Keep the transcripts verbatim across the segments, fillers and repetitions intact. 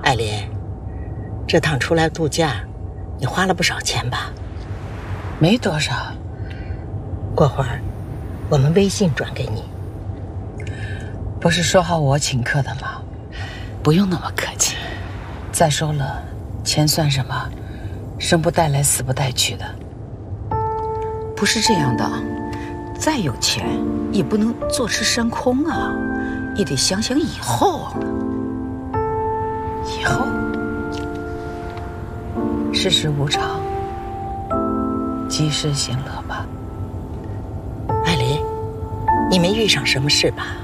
艾琳，这趟出来度假，你花了不少钱吧？ 没多少。 过会儿我们微信转给你。 不是说好我请客的吗？不用那么客气。再说了，钱算什么？生不带来，死不带去的。 不是这样的，再有钱也不能坐吃山空啊，也得想想以后。 以后，世事无常，及时行乐吧。 艾琳，你没遇上什么事吧？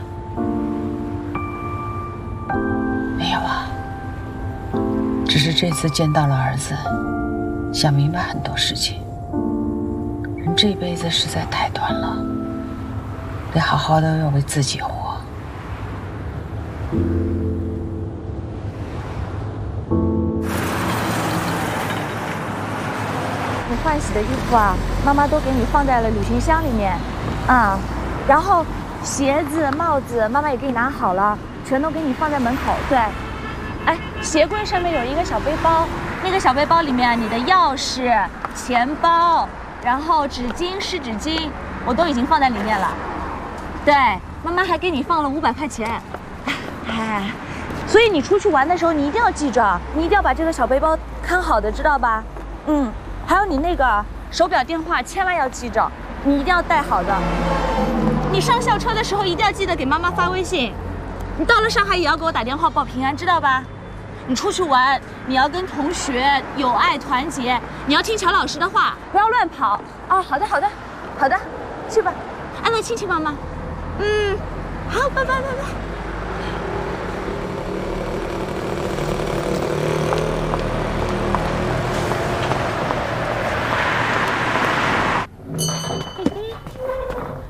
没有啊，只是这次见到了儿子，想明白很多事情。人这辈子实在太短了，得好好的要为自己活。 你换洗的衣服啊，妈妈都给你放在了旅行箱里面，啊、嗯，然后鞋子、帽子，妈妈也给你拿好了，全都给你放在门口。对，哎，鞋柜上面有一个小背包，那个小背包里面你的钥匙、钱包，然后纸巾、湿纸巾，我都已经放在里面了。对，妈妈还给你放了五百块钱，哎，所以你出去玩的时候，你一定要记着，你一定要把这个小背包看好的，知道吧？嗯。还有你那个手表电话，千万要记着，你一定要带好的。你上校车的时候一定要记得给妈妈发微信。你到了上海也要给我打电话报平安，知道吧？你出去玩，你要跟同学友爱团结，你要听乔老师的话，不要乱跑。哦，好的，好的，好的，去吧。安乐亲亲妈妈。嗯，好，拜拜，拜拜。